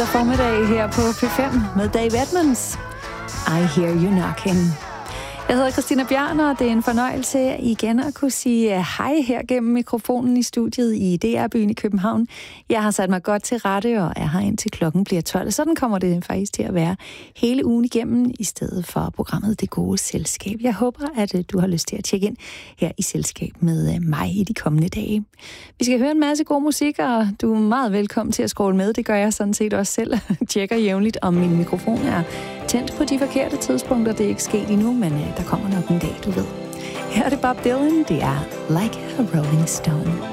søndag formiddag her på P5 med Dave Edmunds. I Hear You Knocking. Jeg hedder Christina Bjørn, og det er en fornøjelse igen at kunne sige hej her gennem mikrofonen i studiet i DR-byen i København. Jeg har sat mig godt til rette og er her indtil klokken bliver 12. Sådan kommer det faktisk til at være hele ugen igennem, i stedet for programmet Det Gode Selskab. Jeg håber, at du har lyst til at tjekke ind her i selskab med mig i de kommende dage. Vi skal høre en masse god musik, og du er meget velkommen til at scrolle med. Det gør jeg sådan set også selv. Tjekker jævnligt, om min mikrofon er tændt på de forkerte tidspunkter. Det er ikke sket endnu, men der kommer nok en dag, du ved. Her er det Bob Dylan. Det er Like a Rolling Stone.